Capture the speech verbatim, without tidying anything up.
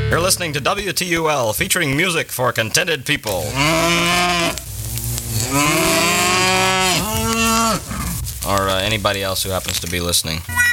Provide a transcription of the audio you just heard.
You're listening to W T U L, featuring music for contented people. Or uh, anybody else who happens to be listening.